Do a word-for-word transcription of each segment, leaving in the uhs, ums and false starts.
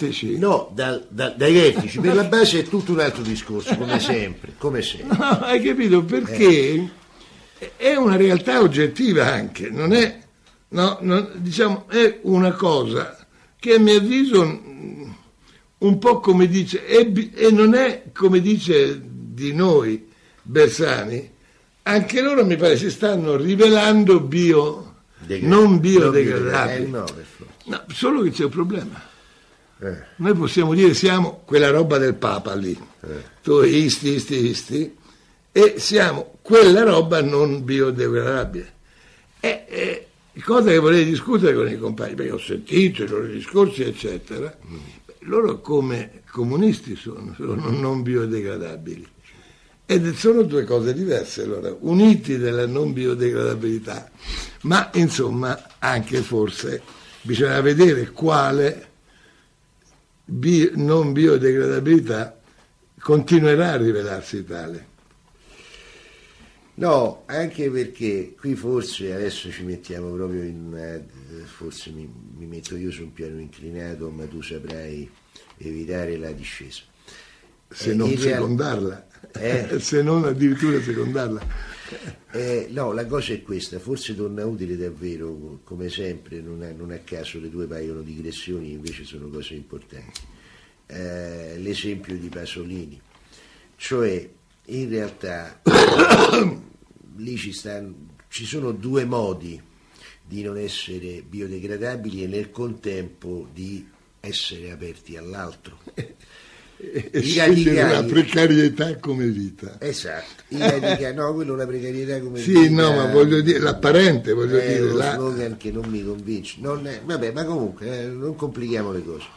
vertici? No, dal, dal, dai vertici. Per la base è tutto un altro discorso, come sempre. Come sempre. No, hai capito? Perché eh. è una realtà oggettiva anche, non è, no, non, diciamo, è una cosa che a mio avviso un po' come dice, è, e non è come dice di noi Bersani, anche loro mi pare si stanno rivelando bio, Degra- non biodegradabili. Eh, no, no, solo che c'è un problema. Eh. Noi possiamo dire siamo quella roba del Papa lì, eh. tu isti, isti, isti, e siamo quella roba non biodegradabile. E, e cosa che vorrei discutere con i compagni, perché ho sentito i loro discorsi, eccetera. Mm. Loro come comunisti sono, sono non biodegradabili. Ed sono due cose diverse, allora, uniti della non biodegradabilità, ma insomma anche forse bisogna vedere quale bio, non biodegradabilità continuerà a rivelarsi tale. No, anche perché qui forse adesso ci mettiamo proprio in una, forse mi, mi metto io su un piano inclinato, ma tu saprai evitare la discesa. Se eh, non real... secondarla, eh? se non addirittura secondarla. Eh, no, la cosa è questa, forse torna utile davvero, come sempre, non a, non a caso le due paiono digressioni, invece sono cose importanti. Eh, l'esempio di Pasolini, cioè in realtà lì ci, stanno, ci sono due modi di non essere biodegradabili e nel contempo di essere aperti all'altro. E scegliere la precarietà come vita. Esatto, i radicali, no, quello è una precarietà come sì, vita. Sì, no, ma voglio dire, l'apparente, voglio è dire. È uno la... slogan che non mi convince. Non è, vabbè, ma comunque, eh, non complichiamo le cose.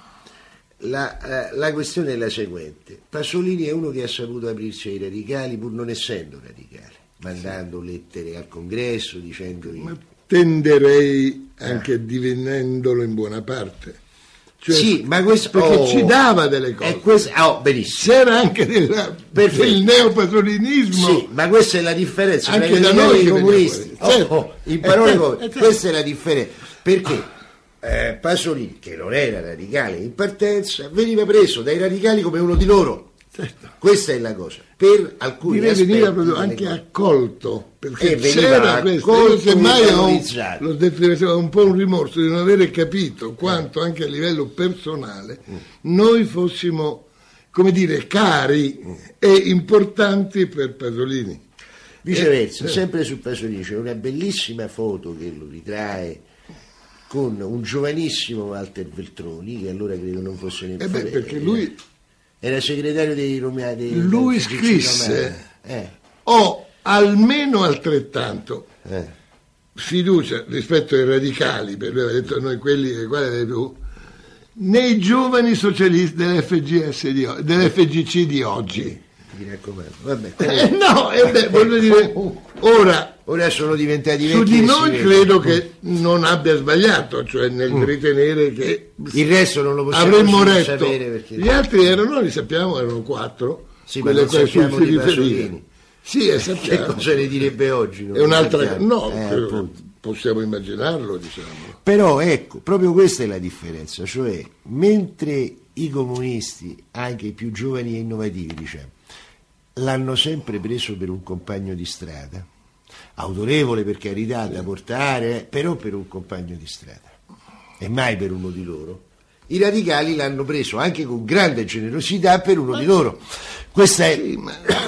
La, eh, la questione è la seguente. Pasolini è uno che ha saputo aprirsi ai radicali pur non essendo radicale, mandando sì. lettere al congresso, dicendo... Ma tenderei anche ah. divenendolo in buona parte. Cioè, sì, ma questo perché oh, ci dava delle cose. Questo, oh, benissimo. C'era anche della, il neopasolinismo. Sì, ma questa è la differenza. Anche da noi i comunisti. Oh, certo. oh, in parole eh, come, certo. Questa è la differenza. Perché eh, Pasolini, che non era radicale in partenza, veniva preso dai radicali come uno di loro. Certo. Questa è la cosa. Per alcuni Direi aspetti veniva proprio anche cose. accolto, perché eh, c'era questo. Io semmai ho un, lo un po' un rimorso di non avere capito quanto eh. anche a livello personale mm. noi fossimo, come dire, cari mm. e importanti per Pasolini. Viceversa, eh, sempre su Pasolini c'è una bellissima foto che lo ritrae con un giovanissimo Walter Veltroni, che allora credo non fosse nemmeno... Eh beh, perché lui... Era segretario dei Romani. Lui scrisse, eh. ho almeno altrettanto eh. fiducia rispetto ai radicali, per lui aveva detto noi quelli quali aveva più, nei giovani socialisti dell'F G S di, dell'F G C di oggi. Mi raccomando. Vabbè, eh, no, eh, beh, voglio dire, ora... Ora sono diventati vecchi. Su di noi credo che non abbia sbagliato, cioè nel mm. ritenere che il resto non lo possiamo avremmo retto. sapere perché... Gli altri erano, li sappiamo, erano quattro. Sì, quelle a cui si riferiva. Sì, e sappiamo. Che cosa ne direbbe oggi? È un'altra no, eh, possiamo immaginarlo, diciamo. Però ecco, proprio questa è la differenza, cioè mentre i comunisti, anche i più giovani e innovativi, diciamo, l'hanno sempre preso per un compagno di strada, autorevole per carità da portare, però per un compagno di strada e mai per uno di loro. I radicali l'hanno preso anche con grande generosità per uno di loro. Questa è sì, ma...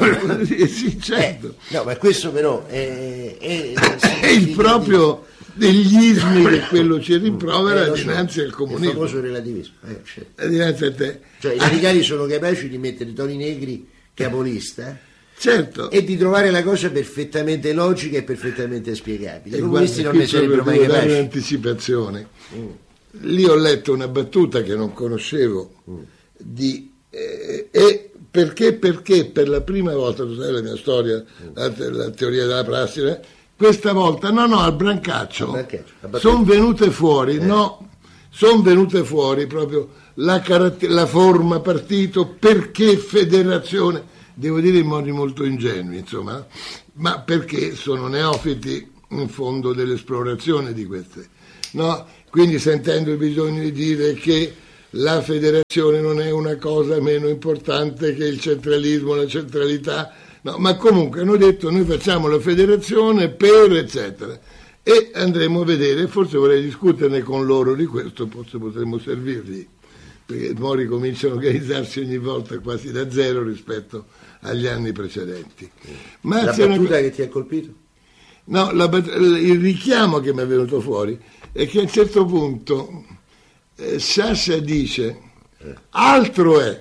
sì, certo. eh, no, ma questo però è, è, è il proprio degli ismi che quello ci rimprovera eh, dinanzi so, al comunismo. Il famoso relativismo. Eh, certo. Dinanzi a te. Cioè i radicali sono capaci di mettere Toni Negri capolista. Certo. E di trovare la cosa perfettamente logica e perfettamente spiegabile. I comunisti non ne sarebbero mai capaci. Dare un'anticipazione. Mm. Lì ho letto una battuta che non conoscevo mm. di eh, e perché perché per la prima volta, tu sai la mia storia, mm. la, la teoria della prassi, eh, questa volta no no al Brancaccio, Brancaccio sono venute fuori, eh. no, sono venute fuori proprio la, caratter- la forma partito, perché federazione. Devo dire in modi molto ingenui, insomma, ma perché sono neofiti in fondo dell'esplorazione di queste, no? Quindi sentendo il bisogno di dire che la federazione non è una cosa meno importante che il centralismo, la centralità, no, ma comunque hanno detto noi facciamo la federazione per eccetera, e andremo a vedere, forse vorrei discuterne con loro di questo, forse potremmo servirgli, perché Mori cominciano a organizzarsi ogni volta quasi da zero rispetto agli anni precedenti. Ma la c'è battuta una... che ti ha colpito? No, la, il richiamo che mi è venuto fuori è che a un certo punto eh, Sciascia dice altro è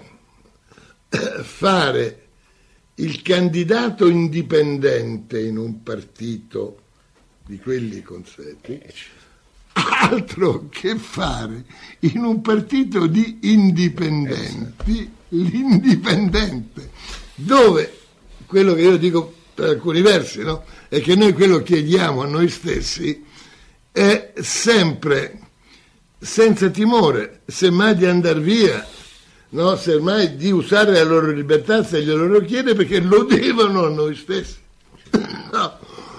fare il candidato indipendente in un partito di quelli consueti, altro che fare in un partito di indipendenti l'indipendente, dove quello che io dico per alcuni versi, no? È che noi quello chiediamo a noi stessi è sempre senza timore, semmai di andare via, no? Semmai di usare la loro libertà se glielo loro chiede, perché lo devono a noi stessi. No.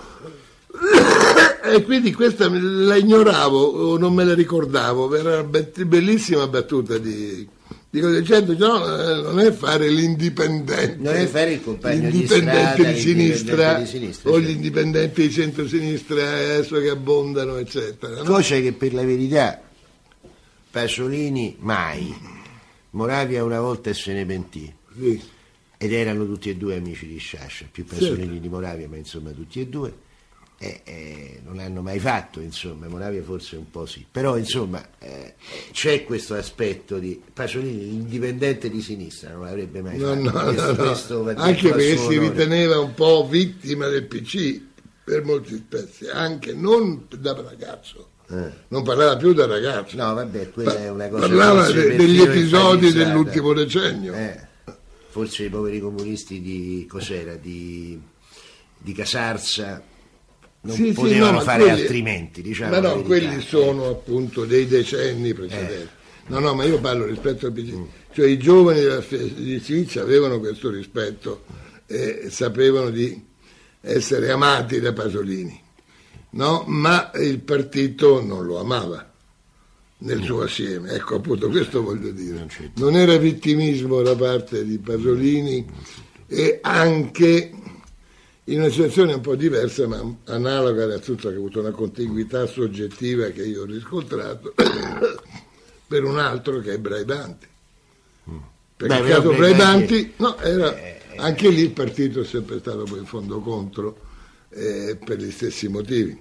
E quindi questa la ignoravo o non me la ricordavo, era una bellissima battuta di, di dicendo no, non è fare l'indipendente, non è fare il compagno di strada, di sinistra, di sinistra o certo. Gli indipendenti di centro-sinistra adesso che abbondano eccetera, no? Cosa che per la verità Pasolini mai, Moravia una volta e se ne pentì, Sì. ed erano tutti e due amici di Sciascia, più Pasolini Certo. di Moravia, ma insomma tutti e due. Eh, eh, non l'hanno mai fatto, insomma, Moravia forse un po' sì, però insomma eh, c'è questo aspetto di Pasolini, indipendente di sinistra, non l'avrebbe mai No, fatto. no, questo, no, no. questo va Anche detto a perché suo si onore. riteneva un po' vittima del P C per molti aspetti, anche non da ragazzo, Eh. non parlava più da ragazzo, No, vabbè, quella Pa- è una cosa parlava forse de- degli perfino episodi enfatizzata. dell'ultimo decennio. Eh, forse i poveri comunisti di cos'era? Di, di Casarsa non Sì, sì, potevano no, ma fare quelli- altrimenti, diciamo. ma la no, verità. quelli sono appunto dei decenni precedenti. No, no, ma io parlo rispetto al P C. Mm. Cioè i giovani della F- di Sicilia avevano questo rispetto e sapevano di essere amati da Pasolini, no? Ma il partito non lo amava nel suo assieme. Ecco, appunto, questo voglio dire. Non era vittimismo da parte di Pasolini, e anche in una situazione un po' diversa, ma analoga a tutto, che ha avuto una contiguità soggettiva che io ho riscontrato per un altro che è Braibanti. Per Beh, il caso beh, Braibanti, no, era, anche lì il partito è sempre stato poi in fondo contro, eh, per gli stessi motivi.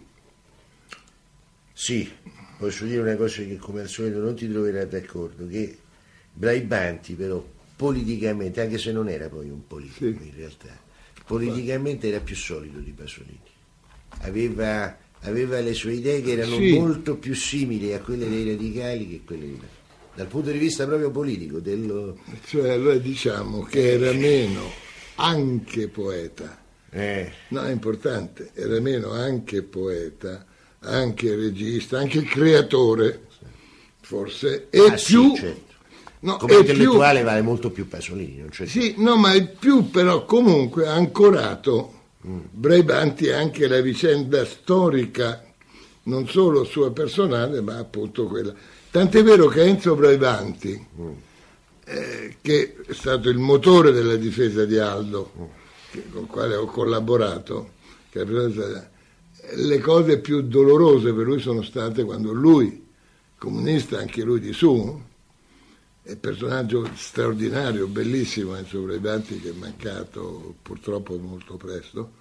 Sì, posso dire una cosa che come al solito non ti troverai d'accordo, che Braibanti però politicamente, anche se non era poi un politico Sì. in realtà, politicamente era più solido di Pasolini, aveva, aveva le sue idee che erano Sì. molto più simili a quelle dei radicali che quelle di dal punto di vista proprio politico dello, Cioè, allora diciamo che era meno anche poeta, eh, no, è importante, era meno anche poeta, anche regista, anche creatore, forse, e ah, più... sì, certo. no, Come e intellettuale più, vale molto più Pasolini, non c'è sì, no, ma è più però comunque ancorato Braibanti anche la vicenda storica, non solo sua personale, ma appunto quella. Tant'è vero che Enzo Braibanti, eh, che è stato il motore della difesa di Aldo, che, con il quale ho collaborato, che è le cose più dolorose per lui sono state quando lui, comunista anche lui di su, è personaggio straordinario, bellissimo Enzo Braibanti, che è mancato purtroppo molto presto.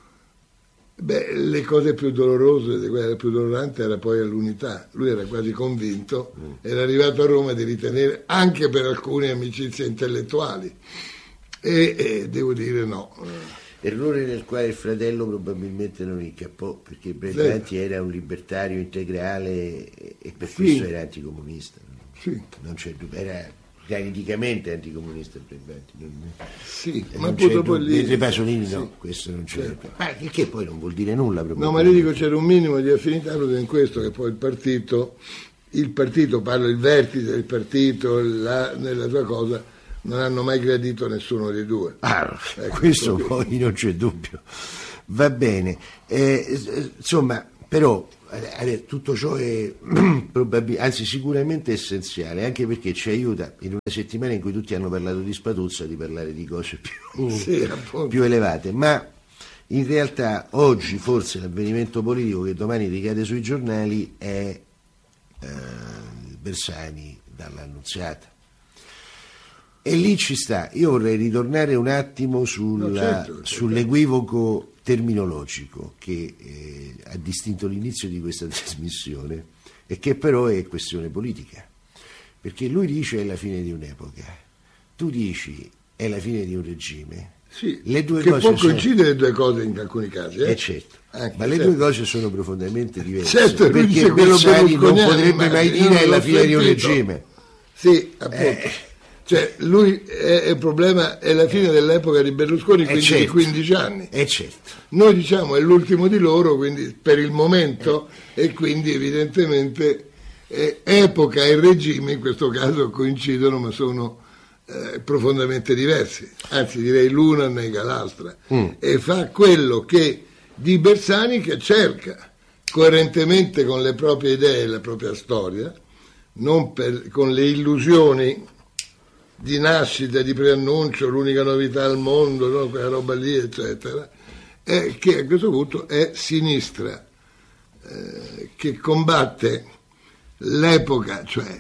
Beh, le cose più dolorose, quella più dolorante era poi all'unità. Lui era quasi convinto, mm. era arrivato a Roma di ritenere anche per alcune amicizie intellettuali, e, e devo dire no. Errore nel quale il fratello probabilmente non incappò, perché Braibanti era un libertario integrale e per Sì. questo era anticomunista. Sì, Non c'è dubbio, era politicamente anticomunista Braibanti. Non, sì, eh, ma non c'è appunto poi dubbio. lì... Mentre Pasolini sì. no, questo non c'è. Certo. Ma che, che poi non vuol dire nulla proprio. No, ma le dico c'era un minimo di affinità proprio in questo, che poi il partito, il partito, parlo il vertice del partito, la, nella sua cosa, non hanno mai gradito nessuno dei due. Ah, Ecco, questo così. poi non c'è dubbio. Va bene. Eh, insomma, Però eh, tutto ciò è probabil- anzi sicuramente essenziale, anche perché ci aiuta in una settimana in cui tutti hanno parlato di Spatuzza di parlare di cose più, sì, più elevate, ma in realtà oggi forse l'avvenimento politico che domani ricade sui giornali è eh, Bersani dall'Annunziata. E lì ci sta. Io vorrei ritornare un attimo sulla, no, certo, certo. sull'equivoco terminologico che eh, ha distinto l'inizio di questa trasmissione e che però è questione politica, perché lui dice è la fine di un'epoca, tu dici è la fine di un regime. Sì, le due che cose può sono... coincidere le due cose in alcuni casi, eh? Eh certo. Anche, ma le certo. due cose sono profondamente diverse, certo, perché Bersani non potrebbe mai dire è la fine di un regime. Sì, appunto. Eh. Cioè, lui è, è il problema è la fine dell'epoca di Berlusconi, quindi certo. di quindici anni. Eh certo. Noi diciamo è l'ultimo di loro, quindi per il momento, eh. e quindi evidentemente eh, epoca e regime in questo caso coincidono, ma sono eh, profondamente diversi. Anzi, direi l'una nega l'altra. Mm. E fa quello che di Bersani che cerca coerentemente con le proprie idee e la propria storia, non per, con le illusioni di nascita, di preannuncio, l'unica novità al mondo, no? Quella roba lì, eccetera, è che a questo punto è sinistra, eh, che combatte l'epoca, cioè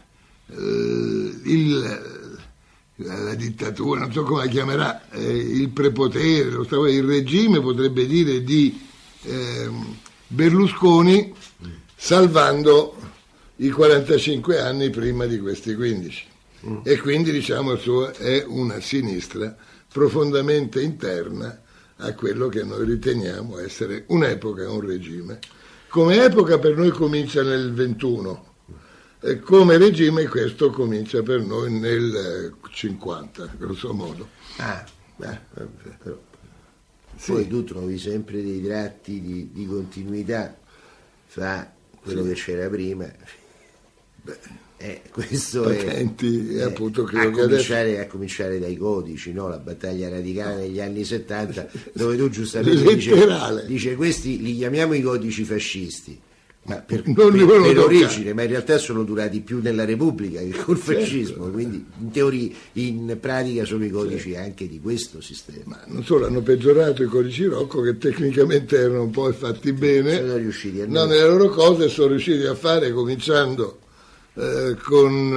eh, il, la dittatura, non so come la chiamerà, eh, il prepotere, lo stato, il regime, potrebbe dire, di eh, Berlusconi, salvando i quarantacinque anni prima di questi quindici. Mm. E quindi diciamo suo è una sinistra profondamente interna a quello che noi riteniamo essere un'epoca, un regime. Come epoca per noi comincia nel ventuno, e come regime questo comincia per noi nel cinquanta, grosso modo. Ah, beh, però. Sì. Poi tu trovi sempre dei tratti di, di continuità fra quello sì. che c'era prima. Beh. Eh, questo Patenti, è, appunto, a, credo cominciare, adesso... a cominciare dai codici, no? La battaglia radicale no. negli anni settanta, dove tu giustamente dice, dice questi li chiamiamo i codici fascisti, ma per, per, per origine, ma in realtà sono durati più nella Repubblica che col fascismo, certo. Quindi in teoria, in pratica sono i codici certo. anche di questo sistema. Ma non solo, hanno peggiorato i codici Rocco, che tecnicamente erano poi fatti bene, sono riusciti a no, nelle loro cose sono riusciti a fare, cominciando Eh, con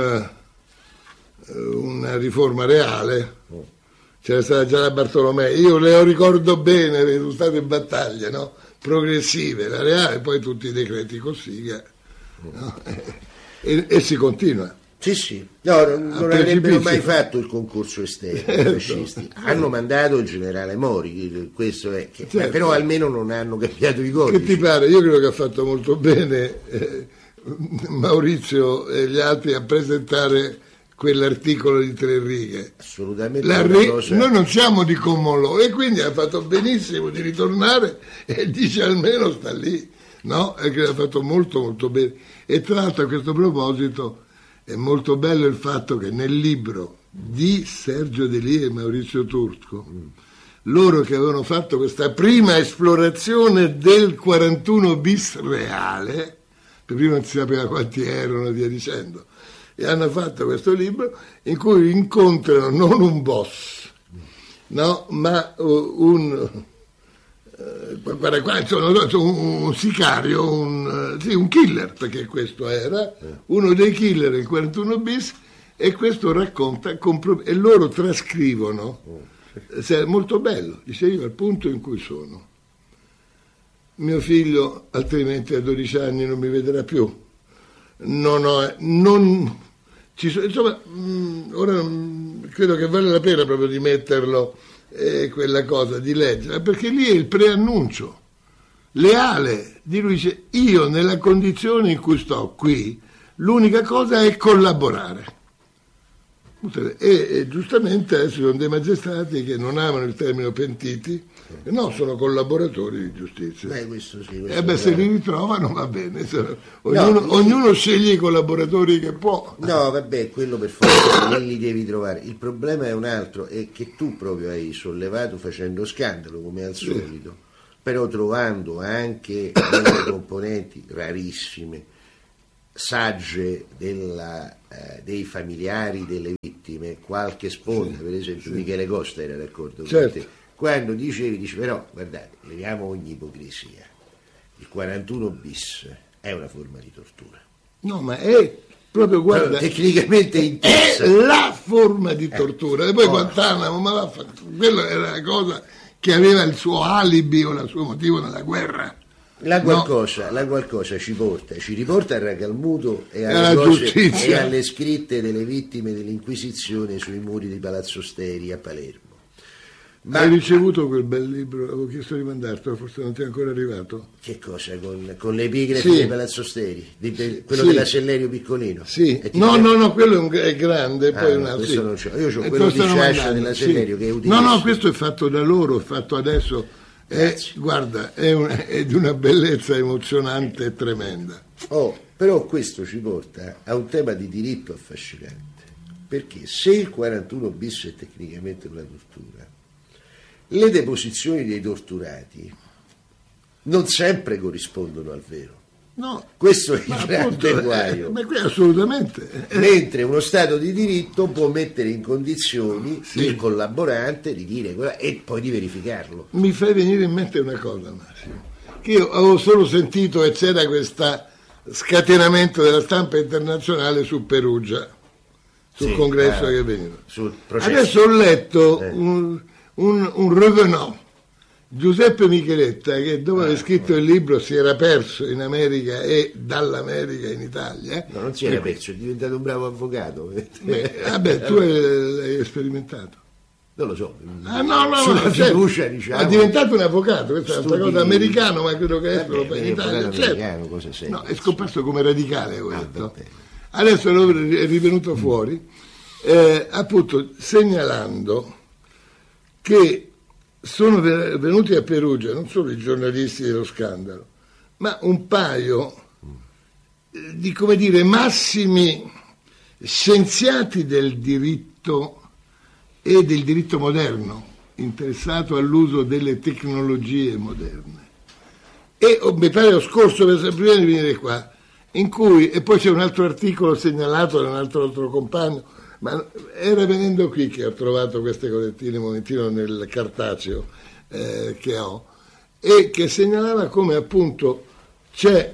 eh, una riforma reale. Oh. C'era stata già la Bartolomei, io le ho ricordo bene, sono state battaglie, no? Progressive, la reale, poi tutti i decreti Cossiga, oh. no? e, e si continua. Sì, sì, no, non, non avrebbero mai fatto il concorso esterno, certo. I fascisti. Hanno mandato il generale Mori, questo è, che, certo. Però almeno non hanno cambiato i codici. Che ti pare? Io credo che ha fatto molto bene eh, Maurizio e gli altri a presentare quell'articolo di tre righe. Assolutamente. La ri- cosa... Noi non siamo di common law e quindi ha fatto benissimo di ritornare e dice almeno sta lì, no? E che ha fatto molto molto bene. E tra l'altro a questo proposito è molto bello il fatto che nel libro di Sergio Delia e Maurizio Turco, mm. loro che avevano fatto questa prima esplorazione del quarantuno bis reale, prima non si sapeva quanti erano e via dicendo, e hanno fatto questo libro in cui incontrano non un boss, no, ma un, uh, guarda qua, insomma, un, un sicario, un, uh, sì, un killer, perché questo era uno dei killer del quarantuno bis, e questo racconta compro- e loro trascrivono, è molto bello, dice io al punto in cui sono. Mio figlio altrimenti a dodici anni non mi vedrà più. Non ho, non ci so, insomma, mh, ora mh, credo che vale la pena proprio di metterlo, eh, quella cosa, di leggere, perché lì è il preannuncio leale di lui, dice io nella condizione in cui sto qui, l'unica cosa è collaborare. E, e giustamente adesso ci sono dei magistrati che non amano il termine pentiti, no, sono collaboratori di giustizia. Beh, questo sì, questo e beh, se li ritrovano va bene, ognuno, no, ognuno sceglie i collaboratori che può. No, vabbè, quello per forza non li devi trovare. Il problema è un altro, è che tu proprio hai sollevato facendo scandalo, come al solito, però trovando anche delle componenti rarissime, sagge della, eh, dei familiari delle vittime, qualche sponda, sì, per esempio sì. Michele Costa era d'accordo certo. con te, quando dicevi, dice però guardate, leviamo ogni ipocrisia, il quarantuno bis è una forma di tortura. No, ma è proprio, guarda, tecnicamente intesa. È la forma di tortura. Eh. E poi Oh. Guantanamo, ma vaffa, quella era la cosa che aveva il suo alibi o il suo motivo nella guerra. La qualcosa, no. la qualcosa ci porta, ci riporta al Racalmuto e alle, alla cose, giustizia. e alle scritte delle vittime dell'Inquisizione sui muri di Palazzo Steri a Palermo. Ma hai ricevuto quel bel libro? Avevo chiesto di mandartelo, forse non ti è ancora arrivato. Che cosa? Con, con le epigrafi sì. di Palazzo Steri? Di, di, quello sì. della Sellerio piccolino? Sì. No, no, no, quello è, un, è grande. Ah, poi no, una, questo sì. non c'ho. Io ho quello di Sciascia della Sellerio sì. che è utilissimo. No, no, questo è fatto da loro, è fatto adesso. È, guarda, è, un, è di una bellezza emozionante e tremenda. Oh, però questo ci porta a un tema di diritto affascinante, perché se il quarantuno bis è tecnicamente una tortura, le deposizioni dei torturati non sempre corrispondono al vero. No, questo è il ma grande appunto, guaio. Eh, ma qui assolutamente. Mentre uno Stato di diritto può mettere in condizioni sì. il collaborante di dire quella, e poi di verificarlo. Mi fai venire in mente una cosa, Massimo, che io avevo solo sentito e c'era questo scatenamento della stampa internazionale su Perugia, sul sì, congresso eh, che veniva. Sul processo. Adesso ho letto eh. un, un, un revenant, Giuseppe Micheletta, che dopo aver scritto il libro si era perso in America e dall'America in Italia. No, non si era perso, è diventato un bravo avvocato. Beh, vabbè, tu l'hai sperimentato. Non lo so. Ah, no, no, sulla no, fiducia, certo. diciamo. È diventato un avvocato, questa Studi... è una cosa americana, ma credo che adesso lo fa in Italia. Certo. Cosa sei, no, è scomparso come radicale, ho ah, detto. Adesso è rivenuto fuori, eh, appunto segnalando che sono venuti a Perugia non solo i giornalisti dello scandalo, ma un paio di, come dire, massimi scienziati del diritto e del diritto moderno, interessato all'uso delle tecnologie moderne. E oh, mi pare lo scorso, prima di venire qua, in cui, e poi c'è un altro articolo segnalato da un altro, altro compagno, ma era venendo qui che ho trovato queste colettine un momentino nel cartaceo eh, che ho, e che segnalava come appunto c'è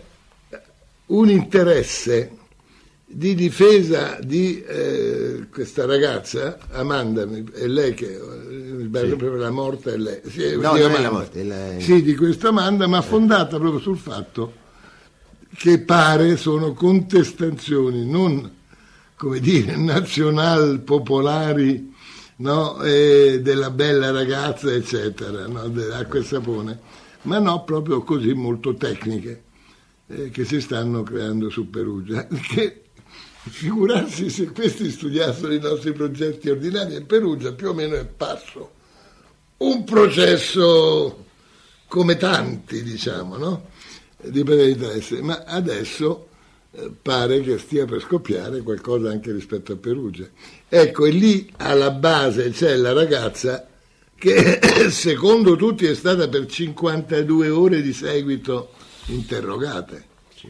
un interesse di difesa di eh, questa ragazza, Amanda, è lei che sì. proprio la morte è lei, sì, no, di non Amanda, è la morte, è la... sì, di questa Amanda, ma fondata proprio sul fatto che pare sono contestazioni non, come dire, nazional popolari, no, eh, della bella ragazza eccetera, no, dell'acqua e sapone, ma no, proprio così molto tecniche eh, che si stanno creando su Perugia, che figurarsi se questi studiassero i nostri progetti ordinari, a Perugia più o meno è parso un processo come tanti, diciamo, no? Di interesse, ma adesso eh, pare che stia per scoppiare qualcosa anche rispetto a Perugia. Ecco, e lì alla base c'è la ragazza che secondo tutti è stata per cinquantadue ore di seguito interrogata.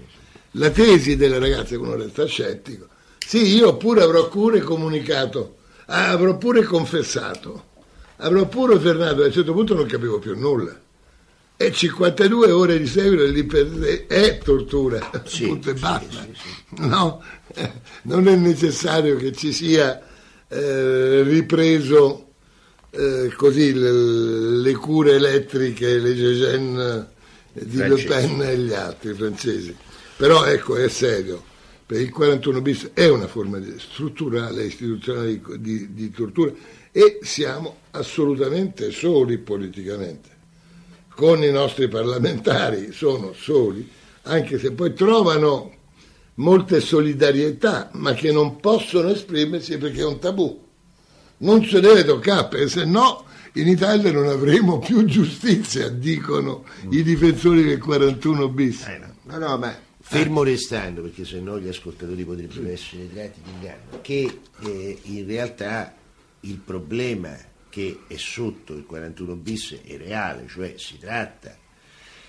La tesi della ragazza, uno resta scettico, sì, io pure avrò pure comunicato, avrò pure confessato, avrò pure fermato, a un certo punto non capivo più nulla. E cinquantadue ore di seguito lì per sé è tortura, sì, punto e sì, basta. Sì, sì. No, eh, non è necessario che ci sia eh, ripreso eh, così le, le cure elettriche, le Gegen di Le Pen e gli altri francesi. Però ecco, è serio, per il quarantuno bis è una forma di, strutturale, istituzionale di, di, di tortura e siamo assolutamente soli politicamente. Con i nostri parlamentari sono soli, anche se poi trovano molte solidarietà, ma che non possono esprimersi perché è un tabù. Non si deve toccare, perché se no in Italia non avremo più giustizia, dicono mm. i difensori del quarantuno bis. Eh no. no, no, ma fermo restando, perché se no gli ascoltatori potrebbero essere tratti di inganno, che eh, in realtà il problema che è sotto il quarantuno bis è reale, cioè si tratta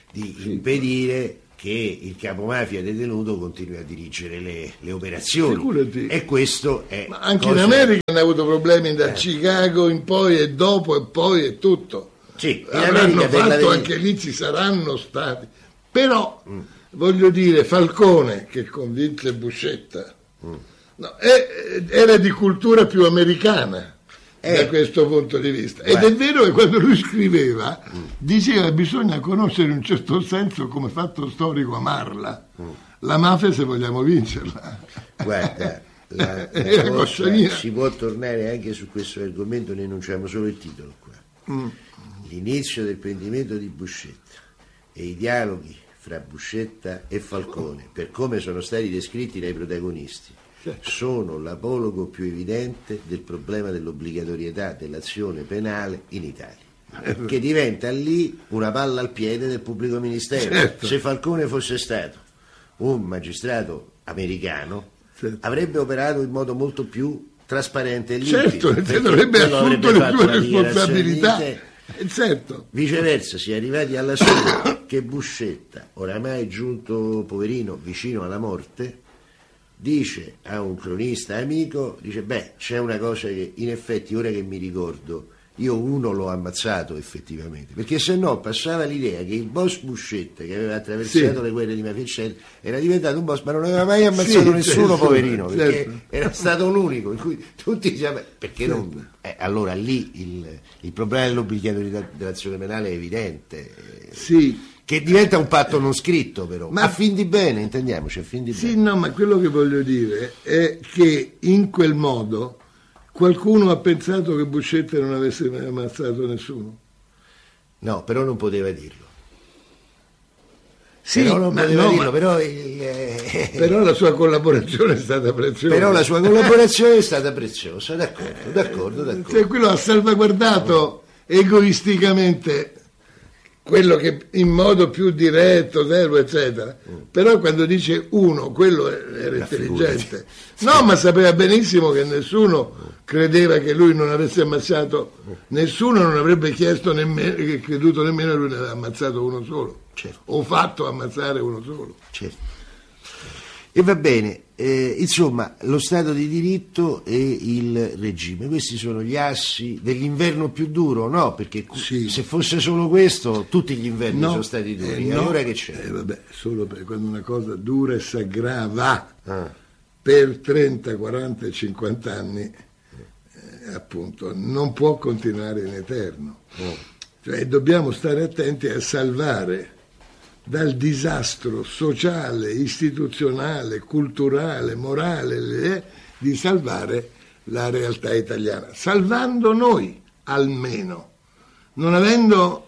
di sì. impedire che il capomafia detenuto continui a dirigere le, le operazioni. Figurati. E questo è... Ma anche cosa... in America hanno avuto problemi da eh. Chicago in poi e dopo e poi e tutto. Sì, avranno fatto, la... anche lì ci saranno stati. Però, mm. voglio dire, Falcone, che convinse Buscetta, mm. no, è, era di cultura più americana. Eh, da questo punto di vista. Ed è vero che quando lui scriveva mm. diceva che bisogna conoscere in un certo senso, come fatto storico, amarla mm. la mafia se vogliamo vincerla. Guarda, la, la cosa, si può tornare anche su questo argomento, ne enunciamo solo il titolo qua. Mm. L'inizio del prendimento di Buscetta e i dialoghi fra Buscetta e Falcone, per come sono stati descritti dai protagonisti, sono l'apologo più evidente del problema dell'obbligatorietà dell'azione penale in Italia, che diventa lì una palla al piede del pubblico ministero. Certo. Se Falcone fosse stato un magistrato americano, certo. avrebbe operato in modo molto più trasparente e limpido. Certo, dovrebbe assunto le sue responsabilità. Certo. Viceversa, si è arrivati alla somma che Buscetta, oramai giunto poverino vicino alla morte, dice a un cronista amico, dice beh, c'è una cosa che in effetti ora che mi ricordo io uno l'ho ammazzato effettivamente, perché se no passava l'idea che il boss Buscetta, che aveva attraversato sì. le guerre di mafia eccetera, era diventato un boss ma non aveva mai ammazzato sì, nessuno, certo, poverino, perché certo. era stato l'unico in cui tutti dicevano perché certo. non eh, allora lì il, il problema dell'obbligatorietà dell'azione penale è evidente, sì. che diventa un patto non scritto, però ma a fin di bene, intendiamoci, a fin di sì, bene. No, ma quello che voglio dire è che in quel modo qualcuno ha pensato che Buscetta non avesse mai ammazzato nessuno. No, però non poteva dirlo. Sì, però non poteva no, dirlo, ma... però, eh... però la sua collaborazione è stata preziosa. Però la sua collaborazione è stata preziosa, d'accordo, d'accordo, d'accordo. Cioè, quello ha salvaguardato egoisticamente quello che in modo più diretto, servo, eccetera. Mm. Però quando dice uno, quello era la intelligente. No, ma sapeva benissimo che nessuno credeva che lui non avesse ammazzato, nessuno non avrebbe chiesto nemmeno, che creduto nemmeno che lui ne aveva ammazzato uno solo. Certo. O fatto ammazzare uno solo. Certo. E va bene, eh, insomma, lo Stato di diritto e il regime, questi sono gli assi dell'inverno più duro, no? Perché sì. se fosse solo questo, tutti gli inverni no, sono stati duri, eh, no, allora che c'è? Eh, vabbè, solo per quando una cosa dura e si aggrava ah. per trenta, quaranta e cinquanta anni, eh, appunto, non può continuare in eterno. Oh. Cioè, dobbiamo stare attenti a salvare dal disastro sociale, istituzionale, culturale, morale, eh, di salvare la realtà italiana, salvando noi almeno, non avendo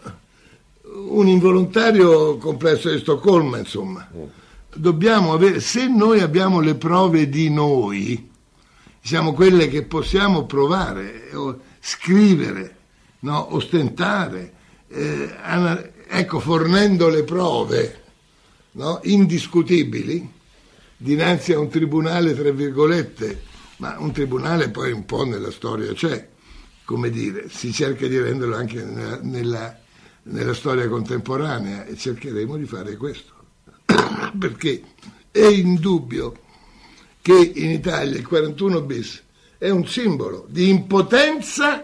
un involontario complesso di Stoccolma, insomma. Dobbiamo avere, se noi abbiamo le prove di noi, siamo quelle che possiamo provare, scrivere, no, ostentare, eh, ana- ecco, fornendo le prove, no, indiscutibili dinanzi a un tribunale, tra virgolette, ma un tribunale poi un po' nella storia c'è, come dire, si cerca di renderlo anche nella, nella, nella storia contemporanea e cercheremo di fare questo, perché è indubbio che in Italia il quarantuno bis è un simbolo di impotenza,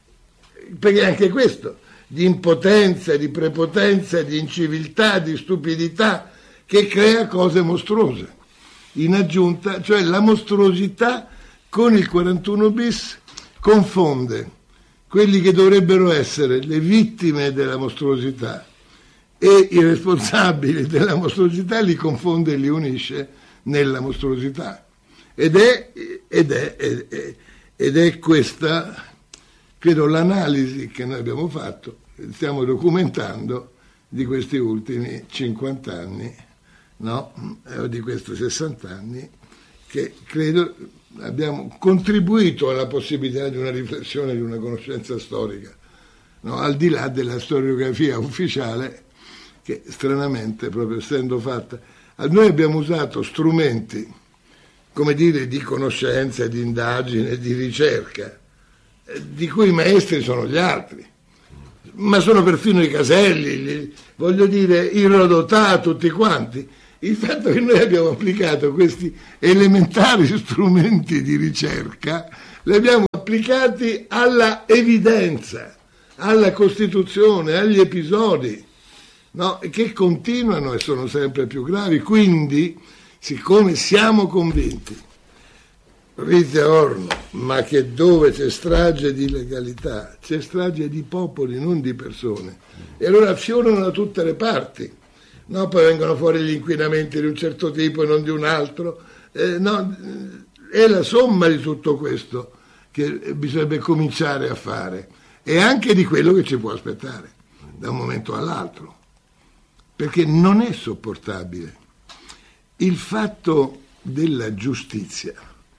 perché anche questo, di impotenza, di prepotenza, di inciviltà, di stupidità, che crea cose mostruose. In aggiunta, cioè la mostruosità con il quarantuno bis confonde quelli che dovrebbero essere le vittime della mostruosità e i responsabili della mostruosità, li confonde e li unisce nella mostruosità. Ed è, ed è, ed è, ed è questa, credo, l'analisi che noi abbiamo fatto, stiamo documentando di questi ultimi cinquanta anni, no? O di questi sessanta anni, che credo abbiamo contribuito alla possibilità di una riflessione, di una conoscenza storica, no? Al di là della storiografia ufficiale, che stranamente, proprio essendo fatta, noi abbiamo usato strumenti, come dire, di conoscenza, di indagine, di ricerca, di cui i maestri sono gli altri. ma sono perfino i caselli, gli, voglio dire, i Rodotà, tutti quanti. Il fatto che noi abbiamo applicato questi elementari strumenti di ricerca, li abbiamo applicati alla evidenza, alla Costituzione, agli episodi, no? Che continuano e sono sempre più gravi. Quindi, siccome siamo convinti, Rita Orno, ma che dove c'è strage di legalità, c'è strage di popoli, non di persone, e allora affiorano da tutte le parti. No, poi vengono fuori gli inquinamenti di un certo tipo e non di un altro. Eh, no, è la somma di tutto questo che bisognerebbe cominciare a fare, e anche di quello che ci può aspettare da un momento all'altro, perché non è sopportabile il fatto della giustizia.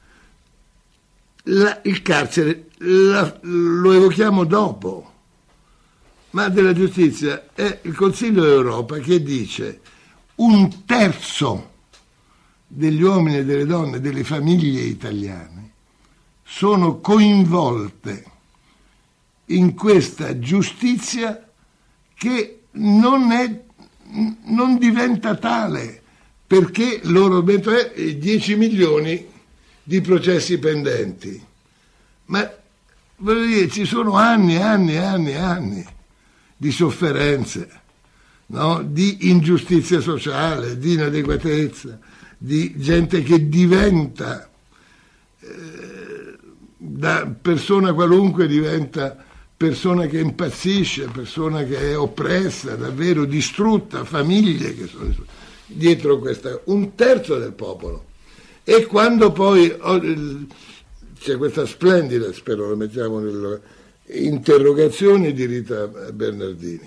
La, il carcere la, lo evochiamo dopo, ma della giustizia è il Consiglio d'Europa che dice un terzo degli uomini e delle donne delle famiglie italiane sono coinvolte in questa giustizia che non, è, non diventa tale, perché loro mettono dieci milioni di processi pendenti. Ma voglio dire, ci sono anni e anni e anni e anni di sofferenze, no? Di ingiustizia sociale, di inadeguatezza, di gente che diventa, eh, da persona qualunque diventa persona che impazzisce, persona che è oppressa, davvero distrutta, famiglie che sono dietro questa, un terzo del popolo. E quando poi oh, c'è questa splendida, spero lo mettiamo nelle interrogazioni di Rita Bernardini,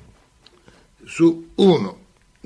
su uno,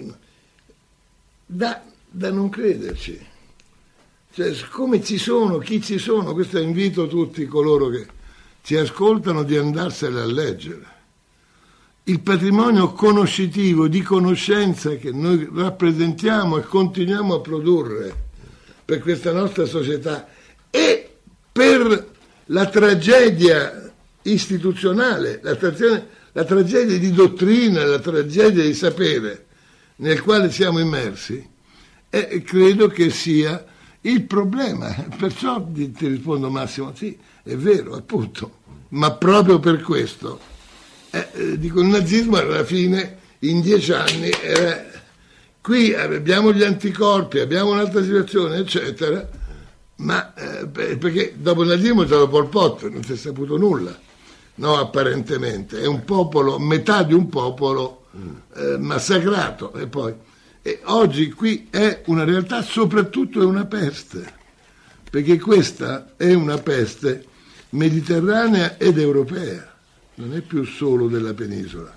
da, da non crederci, cioè come ci sono, chi ci sono, questo invito tutti coloro che ci ascoltano di andarsene a leggere. Il patrimonio conoscitivo, di conoscenza che noi rappresentiamo e continuiamo a produrre per questa nostra società e per la tragedia istituzionale, la, tra- la tragedia di dottrina, la tragedia di sapere nel quale siamo immersi, e credo che sia il problema. Perciò ti rispondo, Massimo, sì, è vero, appunto, ma proprio per questo eh, eh, dico, il nazismo alla fine in dieci anni era, qui abbiamo gli anticorpi, abbiamo un'altra situazione, eccetera, ma eh, perché dopo il nazismo c'era Pol Pot, non si è saputo nulla, no, apparentemente è un popolo, metà di un popolo eh, massacrato, e poi e oggi qui è una realtà, soprattutto è una peste, perché questa è una peste mediterranea ed europea, non è più solo della penisola.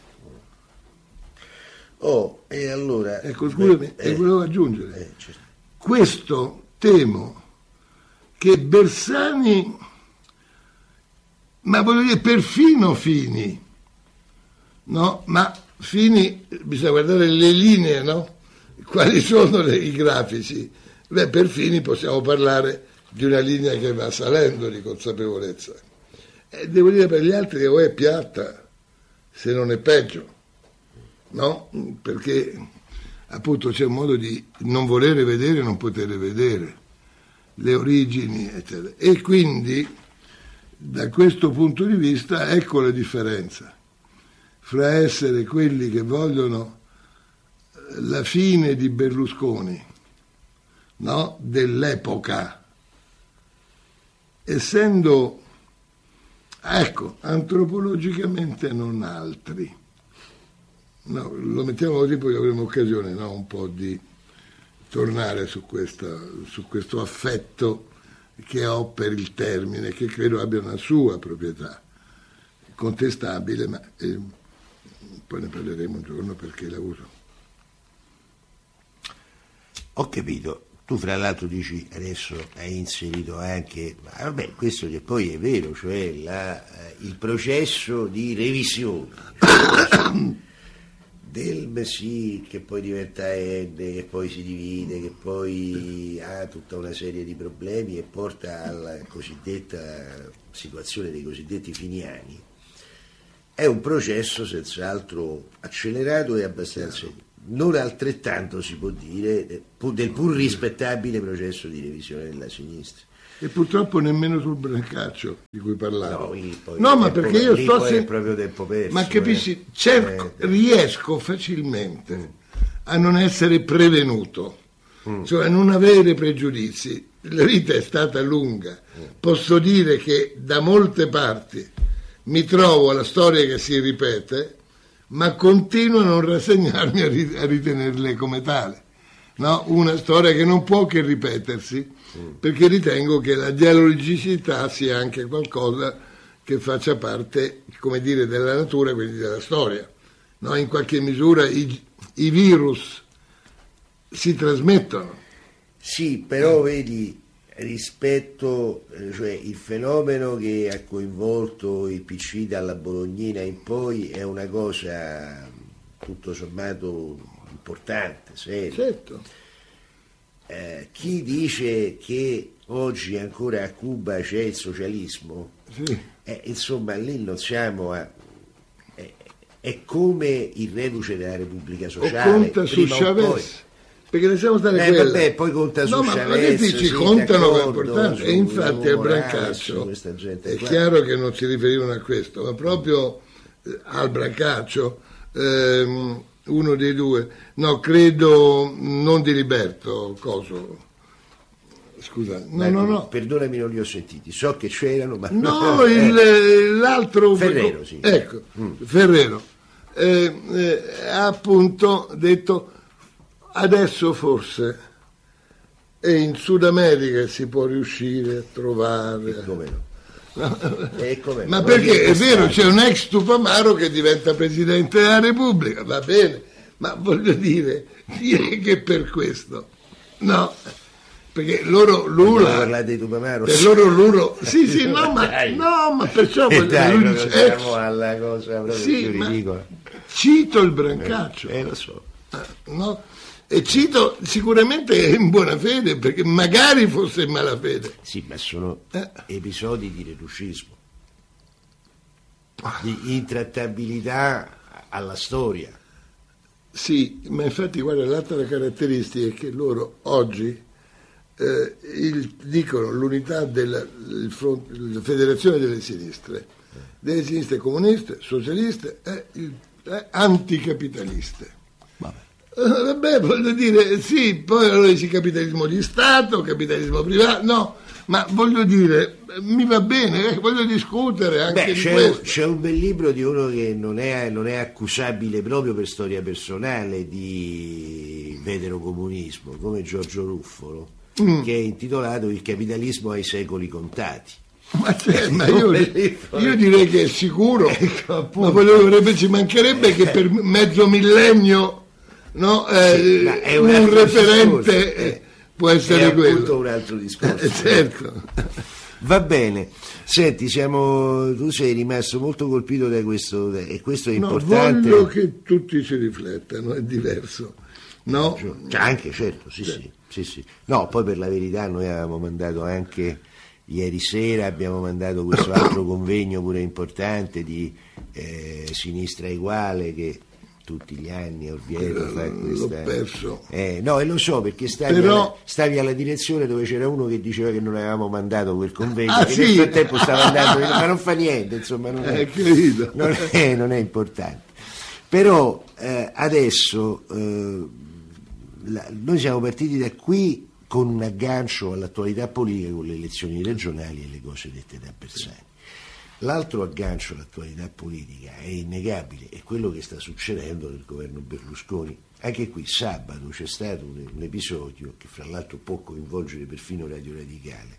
Oh, e allora... Ecco, scusami, beh, eh, e volevo aggiungere, eh, certo. Questo temo che Bersani, ma voglio dire perfino Fini, no? Ma Fini, bisogna guardare le linee, no? Quali sono le, i grafici? Beh, per Fini possiamo parlare di una linea che va salendo di consapevolezza. E devo dire per gli altri che o è piatta, se non è peggio, no? Perché appunto c'è un modo di non volere vedere e non poter vedere le origini, eccetera. E quindi da questo punto di vista ecco la differenza fra essere quelli che vogliono la fine di Berlusconi, no? Dell'epoca, essendo, ecco, antropologicamente non altri. No, lo mettiamo così, poi avremo occasione, no? Un po' di tornare su, questa, su questo affetto che ho per il termine, che credo abbia una sua proprietà contestabile, ma eh, poi ne parleremo un giorno perché la uso. Ho capito. Tu fra l'altro dici, adesso hai inserito anche, ma vabbè, questo che poi è vero, cioè la, eh, il processo di revisione del Messi, che poi diventa ente, che poi si divide, che poi ha tutta una serie di problemi e porta alla cosiddetta situazione dei cosiddetti finiani. è un processo senz'altro accelerato e abbastanza, non altrettanto si può dire del pur rispettabile processo di revisione della sinistra. E purtroppo nemmeno sul Brancaccio di cui parlavo. No, lì poi no ma tempo, perché io lì sto poi se... è proprio tempo perso. Ma capisci, eh. cerco, eh. riesco facilmente mm. a non essere prevenuto, mm. cioè a non avere pregiudizi. La vita è stata lunga. Mm. Posso dire che da molte parti mi trovo alla storia che si ripete, ma continuo a non rassegnarmi a, ri- a ritenerle come tale. No? Una storia che non può che ripetersi, perché ritengo che la dialogicità sia anche qualcosa che faccia parte, come dire, della natura, quindi della storia. No? In qualche misura i, i virus si trasmettono. Sì, però vedi, rispetto, cioè il fenomeno che ha coinvolto il P C dalla Bolognina in poi è una cosa tutto sommato importante, seria. Certo. Eh, chi dice che oggi ancora a Cuba c'è il socialismo, sì. eh, insomma lì non siamo a... Eh, è come il reduce della Repubblica Sociale. O conta su Chavez, perché ne siamo stati eh, quella. Vabbè, poi conta su no, ma Chavez, ma ci sì, contano che è importante. E infatti al Morales, Brancaccio è qua. chiaro che non si riferivano a questo, ma proprio eh, al Brancaccio ehm, uno dei due, no, credo non di Liberto, coso, scusa, no, no, no. Perdonami, non li ho sentiti, so che c'erano, ma... No, il, l'altro... Ferrero, sì. Ecco, mm. Ferrero, eh, eh, ha appunto detto, adesso forse, e in Sud America si può riuscire a trovare... E come no? No. E come Ma no? perché è vero, c'è un ex Tupamaro che diventa Presidente della Repubblica, va bene, ma voglio dire, dire che per questo, no, perché loro Lula, parlare di Tupamaro, per loro Luro, sì sì, no ma, no, ma perciò e dai, lui dice, dice, siamo alla cosa proprio sì, più ridicola. Cito il Brancaccio, eh, eh lo so, no? E cito sicuramente in buona fede, perché magari fosse in malafede. Sì, ma sono eh. episodi di reducismo, di intrattabilità alla storia. Sì, ma infatti guarda, l'altra caratteristica è che loro oggi eh, il, dicono l'unità della il front, la federazione delle sinistre, delle sinistre comuniste, socialiste e eh, anticapitaliste. Vabbè, voglio dire, sì, poi allora dici capitalismo di Stato, capitalismo privato, no, ma voglio dire, mi va bene, eh, voglio discutere anche Beh, di c'è questo. Un, c'è un bel libro di uno che non è, non è accusabile proprio per storia personale di veterocomunismo, come Giorgio Ruffolo, mm. che è intitolato Il capitalismo ai secoli contati. Ma, cioè, ma io, io direi che è sicuro, ecco, ma voglio, ci mancherebbe che per mezzo millennio... No, eh, sì, è un, un referente eh, può essere è quello. È un altro discorso. Eh, certo. Va bene. Senti, siamo, tu sei rimasto molto colpito da questo, e questo è no, importante. Voglio che tutti ci riflettano, è diverso. No? Cioè, anche, certo, sì, sì, sì, sì. No, poi per la verità noi avevamo mandato anche ieri sera, abbiamo mandato questo altro convegno pure importante di eh, Sinistra Eguale che tutti gli anni Orvieto fa questa... L'ho perso. Eh, no, e lo so perché stavi, Però... alla, stavi alla direzione dove c'era uno che diceva che non avevamo mandato quel convegno, ah, che sì? nel frattempo stava andando, ma non fa niente, insomma, non è, eh, non è, non è importante. Però eh, adesso eh, la, noi siamo partiti da qui con un aggancio all'attualità politica con le elezioni regionali e le cose dette da Bersani. L'altro aggancio all'attualità politica è innegabile, è quello che sta succedendo nel governo Berlusconi. Anche qui sabato c'è stato un, un episodio che fra l'altro può coinvolgere perfino Radio Radicale,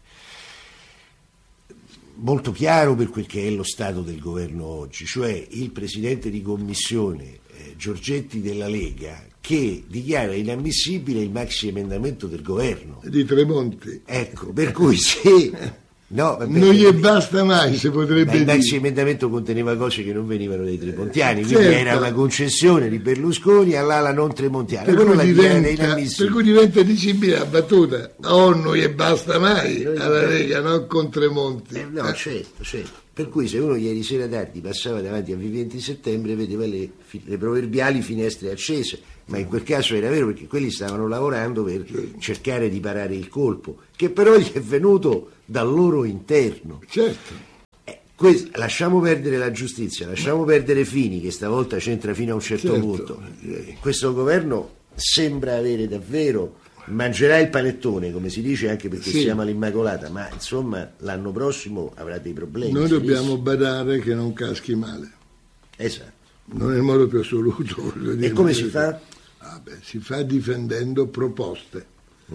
molto chiaro per quel che è lo stato del governo oggi, cioè il presidente di commissione eh, Giorgetti della Lega che dichiara inammissibile il maxi emendamento del governo di Tremonti. Ecco, per cui se No, vabbè, non gli basta mai, si potrebbe il dire. maxi emendamento conteneva cose che non venivano dai tremontiani, Eh, quindi certo. era una concessione di Berlusconi all'ala non tremontiana. Per Quello cui, la dichiara diventa, per inammissibile. cui diventa dicibile la battuta, oh non gli basta mai Noi- alla Lega, no? Con Tremonti. Eh, no, certo, certo. Per cui se uno ieri sera tardi passava davanti a Viventi Settembre vedeva le, fi- le proverbiali finestre accese, ma in quel caso era vero perché quelli stavano lavorando per cercare di parare il colpo, che però gli è venuto dal loro interno. Certo. Eh, questo- lasciamo perdere la giustizia, lasciamo perdere Fini, che stavolta c'entra fino a un certo Certo. punto. Questo governo sembra avere davvero, mangerà il panettone, come si dice, anche perché Sì. siamo all'Immacolata, ma insomma l'anno prossimo avrà dei problemi. Noi serissimi. dobbiamo badare che non caschi male, Esatto. non nel modo più assoluto. Voglio dire. E come si fa? Ah, beh, si fa difendendo proposte,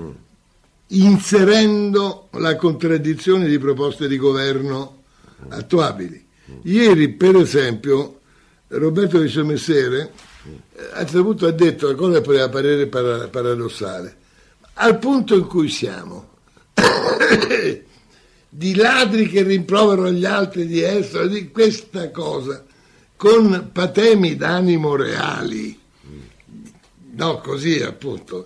inserendo la contraddizione di proposte di governo attuabili. Ieri, per esempio, Roberto Di Somessere eh, a un certo punto ha detto una cosa che poteva parere para- paradossale. Al punto in cui siamo, di ladri che rimproverano gli altri di essere, di questa cosa, con patemi d'animo reali, no, così appunto.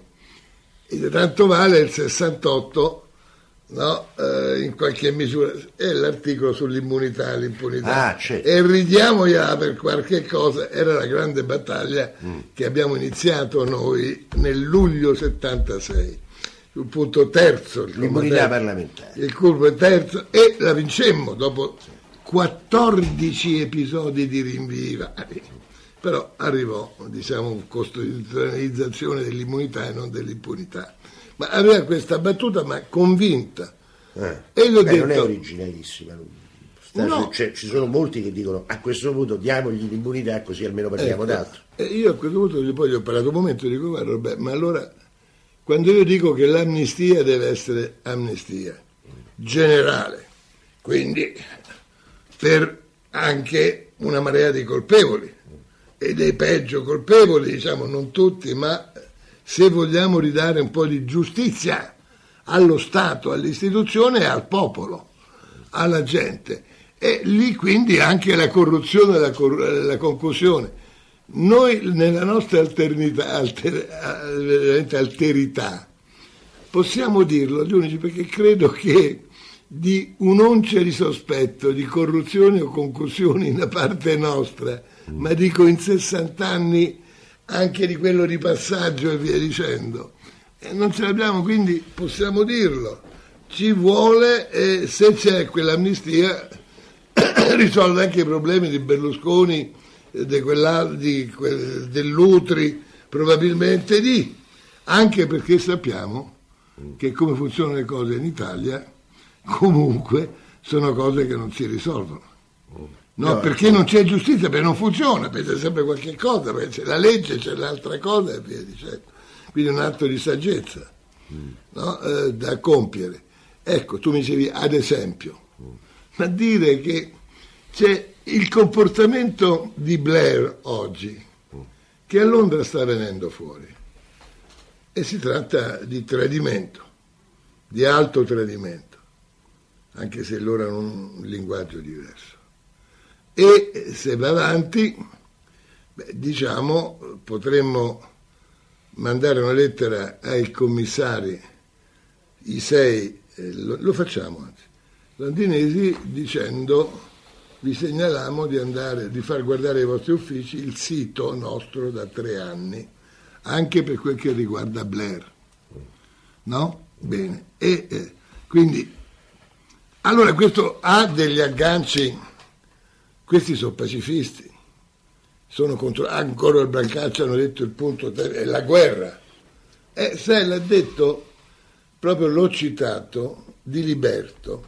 E tanto vale il sessantotto, no, eh, in qualche misura, è l'articolo sull'immunità e l'impunità. Ah, certo. E ridiamogliela per qualche cosa, era la grande battaglia Mm. che abbiamo iniziato noi nel luglio settantasei, sul punto terzo. il comma L'immunità terzo, parlamentare. Il curvo terzo, e la vincemmo dopo quattordici episodi di rinvii vari. Però arrivò, diciamo, costituzionalizzazione dell'immunità e non dell'impunità. Ma aveva questa battuta, ma convinta. Eh. E gli ho Beh, detto, non è originalissima. Sta- No. cioè, ci sono molti che dicono a questo punto diamogli l'immunità così almeno parliamo ecco, d'altro. e io a questo punto gli- poi gli ho parlato un momento e dico, guarda, vabbè, ma allora quando io dico che l'amnistia deve essere amnistia generale, quindi per anche una marea di colpevoli e dei peggio colpevoli, diciamo, non tutti, ma se vogliamo ridare un po' di giustizia allo Stato, all'istituzione e al popolo, alla gente, e lì quindi anche la corruzione e la, cor- la concussione. Noi nella nostra alternità, alter, veramente alterità possiamo dirlo, gli unici, perché credo che di un'oncia di sospetto di corruzione o concussioni da parte nostra, ma dico in sessanta anni anche di quello di passaggio e via dicendo, e non ce l'abbiamo, quindi possiamo dirlo, ci vuole, e se c'è quell'amnistia risolve anche i problemi di Berlusconi, di quella, di quel, dell'Utri, probabilmente di, anche perché sappiamo che come funzionano le cose in Italia comunque sono cose che non si risolvono. No, No, perché non c'è giustizia, perché non funziona, perché c'è sempre qualche cosa, perché c'è la legge, c'è l'altra cosa e via dicendo. Quindi è un atto di saggezza, no? eh, da compiere. Ecco, tu mi dicevi ad esempio, ma dire che c'è il comportamento di Blair oggi, che a Londra sta venendo fuori, e si tratta di tradimento, di alto tradimento, anche se loro hanno un linguaggio diverso. E se va avanti, beh, diciamo, potremmo mandare una lettera ai commissari, i sei, eh, lo, lo facciamo anzi, londinesi, dicendo: vi segnaliamo di andare, di far guardare ai vostri uffici il sito nostro da tre anni, anche per quel che riguarda Blair. No? Bene. E eh, quindi, allora questo ha degli agganci, questi sono pacifisti, sono contro, ancora il Brancaccio hanno detto il punto, è la guerra. E sai, l'ha detto, proprio l'ho citato, di Liberto,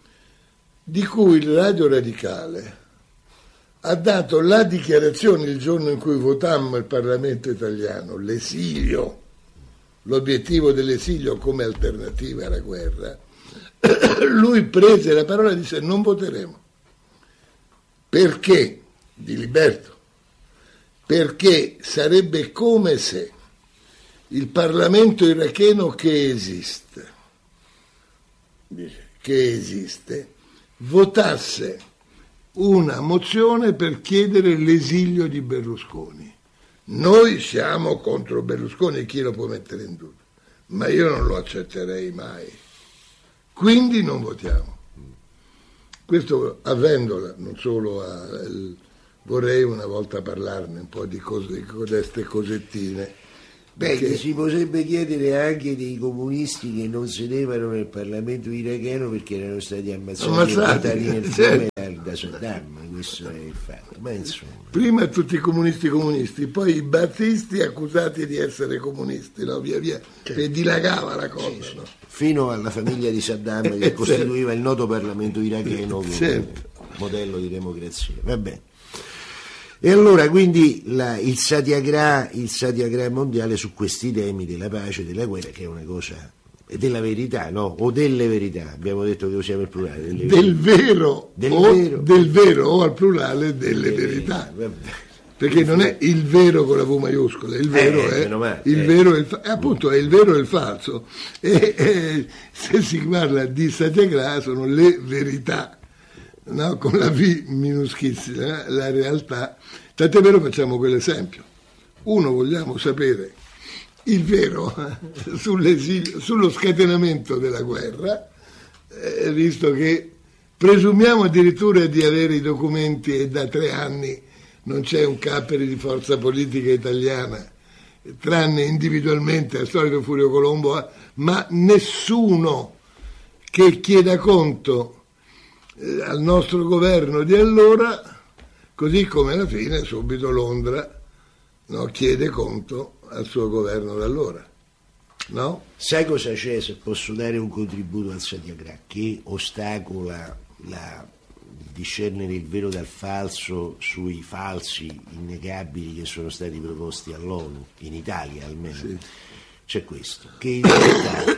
di cui il Radio Radicale ha dato la dichiarazione il giorno in cui votammo il Parlamento italiano, l'esilio, l'obiettivo dell'esilio come alternativa alla guerra. Lui prese la parola e disse: non voteremo. Perché? Di Liberto. Perché sarebbe come se il Parlamento iracheno che esiste, dice, che esiste, votasse una mozione per chiedere l'esilio di Berlusconi. Noi siamo contro Berlusconi, chi lo può mettere in dubbio? Ma io non lo accetterei mai. Quindi non votiamo. Questo avvendola, non solo a, vorrei una volta parlarne un po' di cose, di queste cosettine. Beh, perché... si potrebbe chiedere anche dei comunisti che non sedevano nel Parlamento iracheno perché erano stati ammazzati, ammazzati nel fiume certo. da Saddam, questo è il fatto. Ma insomma. Prima tutti i comunisti comunisti, poi i battisti accusati di essere comunisti, no? Via via, certo. E dilagava la cosa. Sì, sì. No? Fino alla famiglia di Saddam che costituiva il noto Parlamento iracheno come certo. modello di democrazia. Va bene. E allora quindi la, il Satyagraha, il Satyagraha mondiale su questi temi della pace, della guerra, che è una cosa, della verità, no? O delle verità, abbiamo detto che usiamo il plurale. Delle del vero, del o vero, del vero o al plurale delle, delle verità. verità. Perché non è il vero con la V maiuscola, il vero eh, è male, il eh. vero e il fa- appunto è il vero e il falso. E, e se si parla di Satyagraha sono le verità. No, con la V minuschissima, la realtà. Tant'è vero, facciamo quell'esempio. Uno, vogliamo sapere il vero sull'esilio, sullo scatenamento della guerra, eh, visto che presumiamo addirittura di avere i documenti e da tre anni non c'è un capperi di forza politica italiana, tranne individualmente al solito Furio Colombo, ma nessuno che chieda conto al nostro governo di allora, così come alla fine subito Londra, no, chiede conto al suo governo da allora, no? Sai cosa c'è, se posso dare un contributo al Satyagraha, che ostacola la discernere il vero dal falso sui falsi innegabili che sono stati proposti all'ONU, in Italia almeno, sì. C'è questo, che in realtà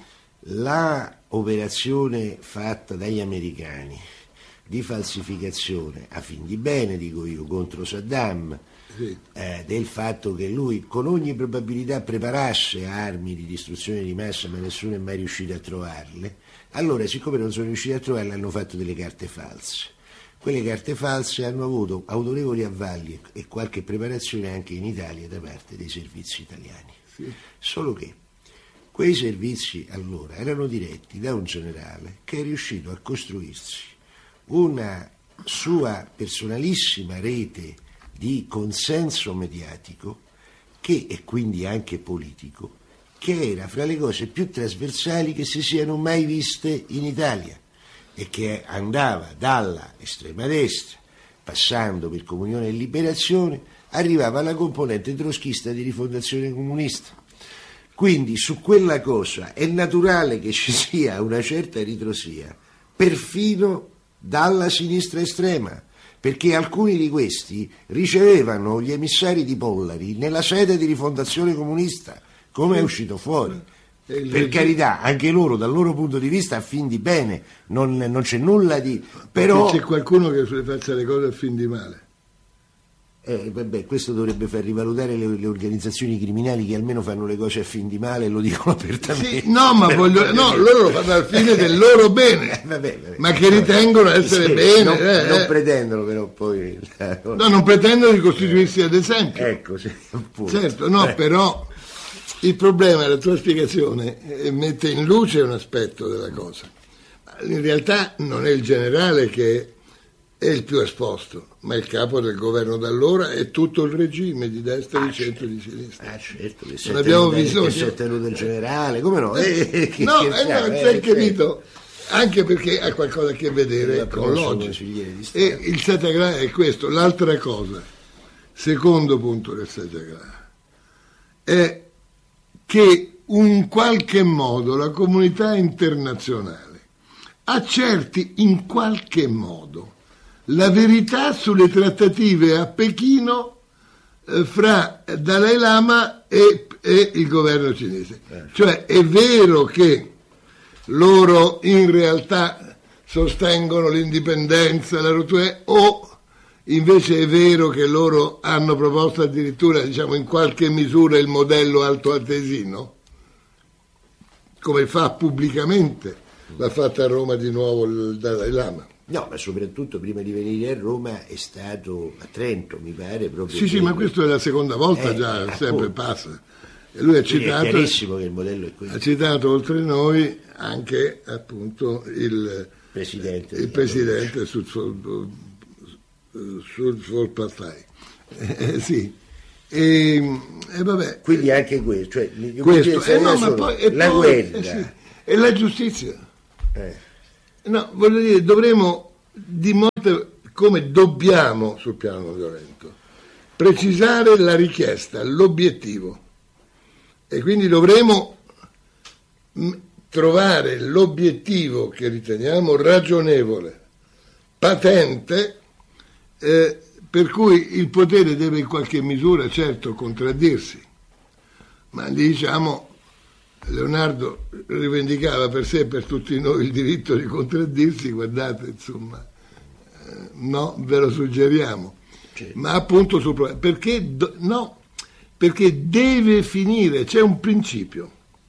la operazione fatta dagli americani di falsificazione a fin di bene, dico io, contro Saddam, sì. eh, del fatto che lui con ogni probabilità preparasse armi di distruzione di massa ma nessuno è mai riuscito a trovarle, allora siccome non sono riusciti a trovarle hanno fatto delle carte false. Quelle carte false hanno avuto autorevoli avvalli e qualche preparazione anche in Italia da parte dei servizi italiani, sì. Solo che quei servizi allora erano diretti da un generale che è riuscito a costruirsi una sua personalissima rete di consenso mediatico che, e quindi anche politico, che era fra le cose più trasversali che si siano mai viste in Italia e che andava dalla estrema destra, passando per Comunione e Liberazione, arrivava alla componente troschista di Rifondazione Comunista. Quindi su quella cosa è naturale che ci sia una certa ritrosia, perfino dalla sinistra estrema, perché alcuni di questi ricevevano gli emissari di Pollari nella sede di Rifondazione Comunista, come è uscito fuori. Per carità, anche loro dal loro punto di vista a fin di bene, non, non c'è nulla di... però c'è qualcuno che faccia le cose a fin di male. Eh, vabbè, questo dovrebbe far rivalutare le, le organizzazioni criminali che almeno fanno le cose a fin di male e lo dicono apertamente. Sì, no, ma voglio, no, loro lo fanno al fine del loro bene, eh, vabbè, vabbè, ma che ritengono essere sì, bene. Non, eh, non eh. pretendono però poi... No, non pretendono di costituirsi ad esempio. Ecco, sì, certo, no, eh. Però il problema, la tua spiegazione eh, mette in luce un aspetto della cosa. In realtà non è il generale che è il più esposto, ma il capo del governo d'allora è tutto il regime di destra, ah, di centro certo. e di sinistra. Ah, certo, che non abbiamo bisogno. Che si è tenuto il generale, come no? Eh, eh, no, eh, no, eh, c'è capito, anche perché ha qualcosa a che vedere con l'oggi. E il Satyagraha è questo. L'altra cosa, secondo punto del Satyagraha, è che in qualche modo la comunità internazionale accerti in qualche modo la verità sulle trattative a Pechino eh, fra Dalai Lama e, e il governo cinese. Eh. Cioè è vero che loro in realtà sostengono l'indipendenza, la rottura, o invece è vero che loro hanno proposto addirittura, diciamo, in qualche misura il modello altoatesino, come fa pubblicamente l'ha fatta a Roma di nuovo il Dalai Lama. No, ma soprattutto prima di venire a Roma è stato a Trento, mi pare, proprio. Sì, sì, ma questo è la seconda volta eh, già, eh, sempre appunto. passa. E lui ha citato, è chiarissimo che il modello è quello. Ha citato oltre noi anche appunto il presidente, il presidente sul sul, sul, sul Partai. Eh, sì. E, e vabbè. Quindi anche questo, cioè, questo eh no, ma poi, e la poi, guerra eh sì, e la giustizia. Eh. No, voglio dire, dovremo dimostrare come dobbiamo, sul piano non violento, precisare la richiesta, l'obiettivo. E quindi dovremo mh, trovare l'obiettivo che riteniamo ragionevole, patente, eh, per cui il potere deve in qualche misura, certo, contraddirsi. Ma diciamo, Leonardo rivendicava per sé e per tutti noi il diritto di contraddirsi, guardate, insomma, eh, no, ve lo suggeriamo. Sì. Ma appunto sul problema, perché do, no, perché deve finire, c'è un principio.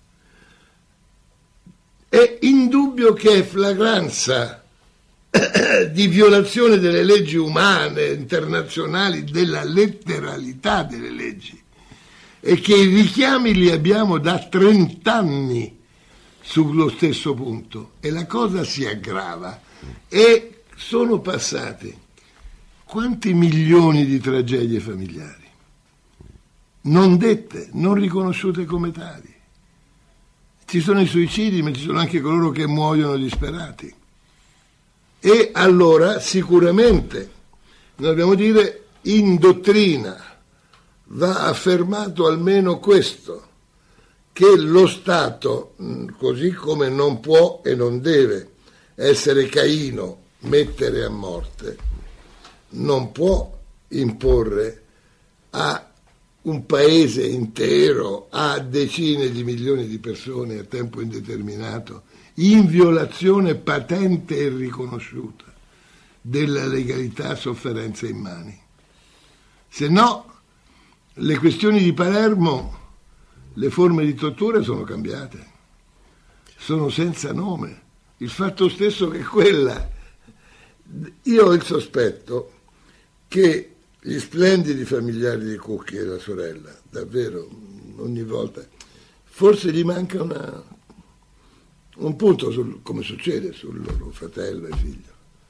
È indubbio che è flagranza di violazione delle leggi umane, internazionali, della letteralità delle leggi, e che i richiami li abbiamo da trent'anni sullo stesso punto, e la cosa si aggrava. E sono passati quanti milioni di tragedie familiari non dette, non riconosciute come tali. Ci sono i suicidi, ma ci sono anche coloro che muoiono disperati. E allora sicuramente, noi dobbiamo dire, in dottrina va affermato almeno questo, che lo Stato, così come non può e non deve essere Caino, mettere a morte, non può imporre a un paese intero, a decine di milioni di persone a tempo indeterminato, in violazione patente e riconosciuta della legalità, sofferenza immani. Se no, le questioni di Palermo, le forme di tortura sono cambiate, sono senza nome. Il fatto stesso che quella, io ho il sospetto che gli splendidi familiari di Cucchi e la sorella, davvero, ogni volta, forse gli manca una, un punto, sul, come succede sul loro fratello e figlio.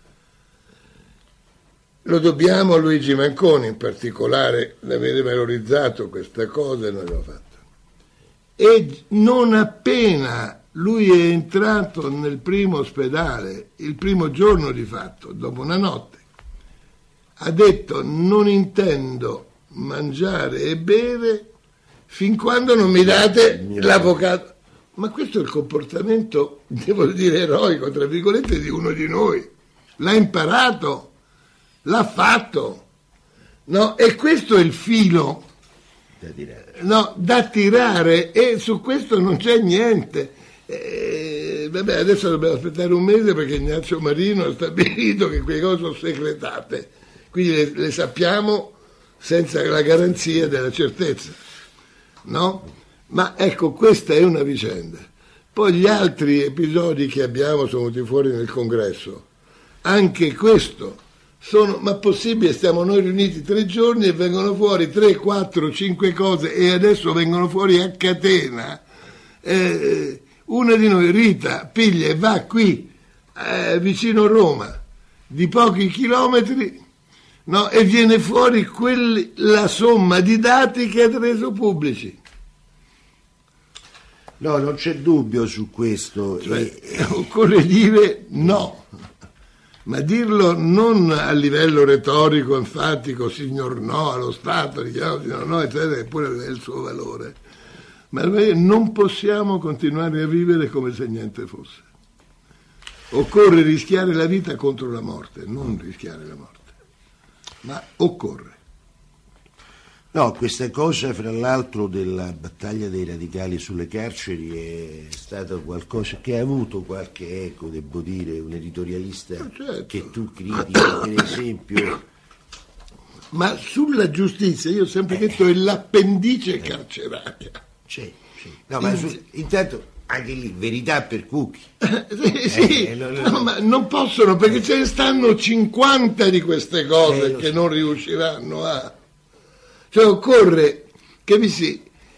Lo dobbiamo a Luigi Manconi in particolare, di avere valorizzato questa cosa, e noi l'abbiamo fatto. E non appena lui è entrato nel primo ospedale, il primo giorno di fatto, dopo una notte, ha detto: non intendo mangiare e bere fin quando non mi date l'avvocato. Ma questo è il comportamento, devo dire, eroico, tra virgolette, di uno di noi. L'ha imparato, l'ha fatto, no? E questo è il filo da tirare, no, da tirare, e su questo non c'è niente. Eh, vabbè, adesso dobbiamo aspettare un mese perché Ignazio Marino ha stabilito che quelle cose sono segretate, quindi le, le sappiamo senza la garanzia della certezza, no? Ma ecco, questa è una vicenda. Poi gli altri episodi che abbiamo sono venuti fuori nel congresso, anche questo sono, ma possibile, stiamo noi riuniti tre giorni e vengono fuori tre, quattro, cinque cose, e adesso vengono fuori a catena. Eh, una di noi, Rita, piglia e va qui, eh, vicino Roma, di pochi chilometri, no, e viene fuori quelli, la somma di dati che ha reso pubblici. No, non c'è dubbio su questo. Cioè, e... occorre dire no, ma dirlo non a livello retorico, enfatico, signor no, allo Stato, richiamo, no, eccetera, eppure è il suo valore. Ma non possiamo continuare a vivere come se niente fosse. Occorre rischiare la vita contro la morte, non rischiare la morte, ma occorre. No, questa cosa, fra l'altro, della battaglia dei radicali sulle carceri è stata qualcosa che ha avuto qualche eco, devo dire, un editorialista certo. che tu critichi, per esempio. Ma sulla giustizia, io ho sempre detto, è l'appendice carceraria. Sì, sì. No, ma su, intanto anche lì verità per Cucchi. sì, sì. Eh, non, no, ma non possono, perché ce ne stanno cinquanta di queste cose eh, che so. non riusciranno a... Cioè occorre che vi si...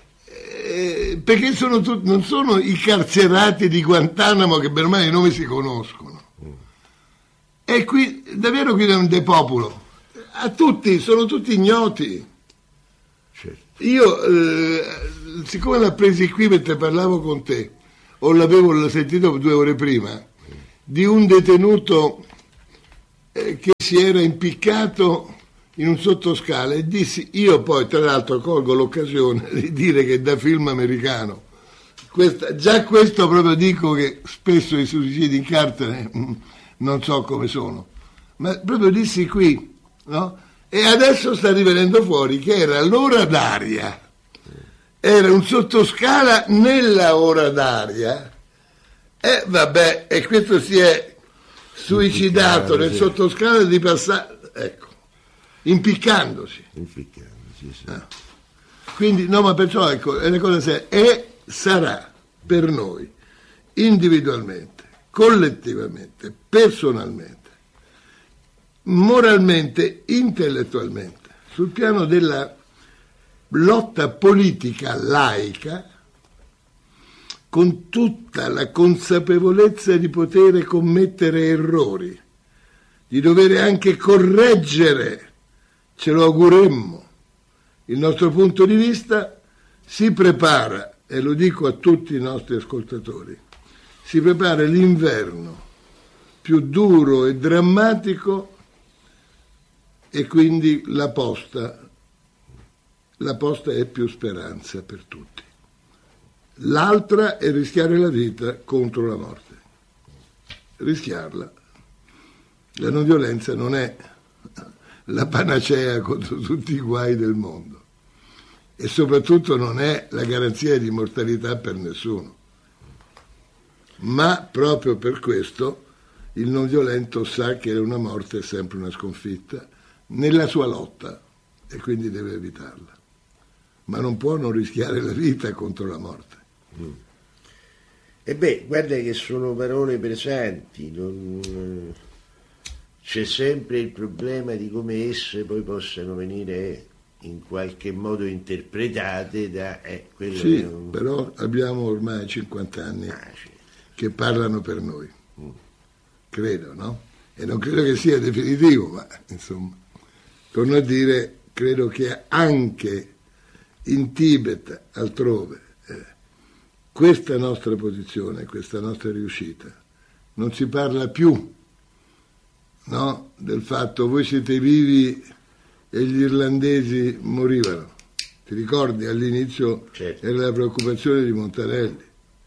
Eh, perché sono tut... non sono i carcerati di Guantanamo che per me i nomi si conoscono. Mm. E qui, davvero qui è un depopolo. A tutti, sono tutti ignoti. Certo. Io, eh, siccome l'ha presi qui mentre parlavo con te, o l'avevo sentito due ore prima, di un detenuto eh, che si era impiccato in un sottoscala, e dissi, io poi tra l'altro colgo l'occasione di dire che da film americano, questa, già questo proprio dico che spesso i suicidi in carcere non so come sono, ma proprio dissi qui, no? E adesso sta rivenendo fuori che era l'ora d'aria, era un sottoscala nella ora d'aria, e vabbè, e questo si è suicidato nel sottoscala di passare, ecco, impiccandosi. Impiccandosi, sì. Ah. Quindi, no, ma perciò, ecco, è una cosa seria, e sarà per noi, individualmente, collettivamente, personalmente, moralmente, intellettualmente, sul piano della lotta politica laica, con tutta la consapevolezza di poter commettere errori, di dover anche correggere, ce lo auguremmo, il nostro punto di vista, si prepara, e lo dico a tutti i nostri ascoltatori, si prepara l'inverno più duro e drammatico, e quindi la posta, la posta è più speranza per tutti. L'altra è rischiare la vita contro la morte. Rischiarla. La non violenza non è la panacea contro tutti i guai del mondo, e soprattutto non è la garanzia di immortalità per nessuno. Ma proprio per questo il non violento sa che una morte è sempre una sconfitta nella sua lotta, e quindi deve evitarla, ma non può non rischiare la vita contro la morte. Mm. E beh, guarda che sono parole pesanti, non... c'è sempre il problema di come esse poi possano venire in qualche modo interpretate da eh, quello sì, che non... però abbiamo ormai cinquanta anni ah, sì. che parlano per noi, mm. credo, no? E non credo che sia definitivo, ma insomma, torno a dire, credo che anche in Tibet, altrove, eh, questa nostra posizione, questa nostra riuscita, non si parla più, no, del fatto voi siete vivi e gli irlandesi morivano. Ti ricordi all'inizio certo. era la preoccupazione di Montanelli.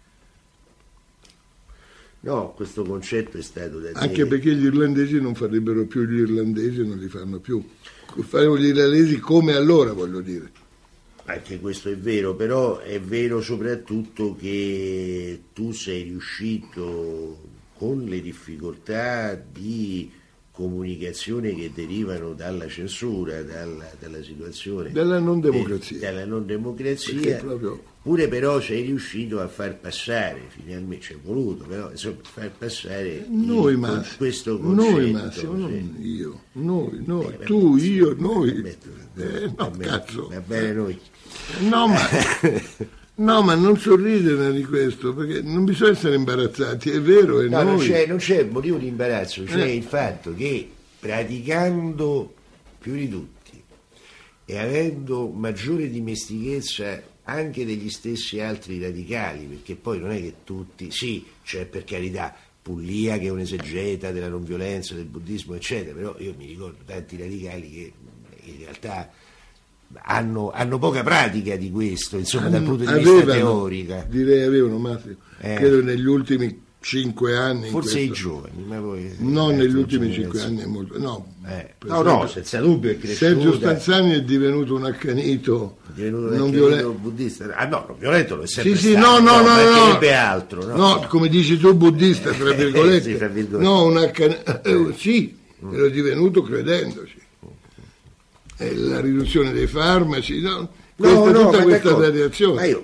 No, questo concetto è stato da anche te... perché gli irlandesi non farebbero più gli irlandesi, non li fanno più. Faremo gli irlandesi come allora, voglio dire. Anche questo è vero, però è vero soprattutto che tu sei riuscito, con le difficoltà di comunicazione che derivano dalla censura, dalla, dalla situazione della non democrazia, de, dalla non democrazia proprio... pure però sei riuscito a far passare, finalmente ci è voluto, però insomma far passare noi il, Massimo, questo concetto. Noi Massimo, sì. non io, noi, noi, eh, tu, beh, io, noi, beh, eh, no, va bene, cazzo. Va bene noi. No, ma... No, ma non sorridere di questo, perché non bisogna essere imbarazzati, è vero. È no, noi. Non, c'è, non c'è motivo di imbarazzo, c'è eh. il fatto che praticando più di tutti e avendo maggiore dimestichezza anche degli stessi altri radicali, perché poi non è che tutti, sì, c'è per carità Puglia che è un esegeta della non violenza, del buddismo, eccetera, però io mi ricordo tanti radicali che in realtà... Hanno, hanno poca pratica di questo, insomma, dal punto di avevano, vista teorico. Direi avevano, Massimo, eh. credo negli ultimi cinque anni. Forse questo... i giovani, ma voi... No, negli ultimi cinque anni è molto... No, eh. no, no, senza dubbio è cresciuto. Sergio Stanzani è divenuto un accanito, è divenuto non violento buddista. Ah no, non violento lo è sempre sì, stato. Sì, no, no, no, no, no. altro. No, no, come dici tu, buddista, tra virgolette. sì, tra virgolette. No, un accanito... Eh, sì, mm. è divenuto credendoci. La riduzione dei farmaci, no? Questa, no, no, tutta questa radiazione. radiazione. Ma io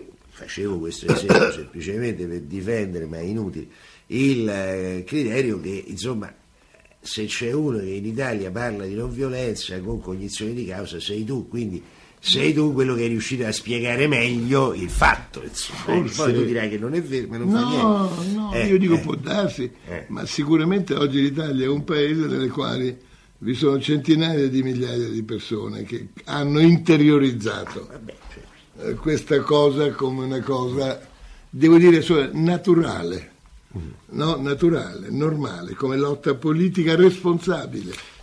facevo questo esempio semplicemente per difendere, ma è inutile, il eh, criterio che insomma se c'è uno che in Italia parla di non violenza con cognizione di causa sei tu, quindi sei tu quello che è riuscito a spiegare meglio il fatto, insomma. Forse... poi tu dirai che non è vero, ma non no, fa niente. No, eh, io dico eh, può darsi, eh. ma sicuramente oggi l'Italia è un paese nel quale vi sono centinaia di migliaia di persone che hanno interiorizzato Vabbè, certo. eh, questa cosa come una cosa, devo dire, solo naturale, mm. no? naturale, normale, come lotta politica responsabile.